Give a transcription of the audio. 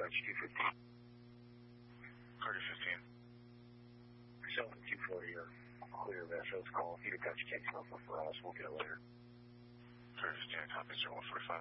approach 215. Carter 15. Yourself and 240 are clear of SO's call. If you'd have got your case number for us, we'll get it later. Carter 15, copy 0145.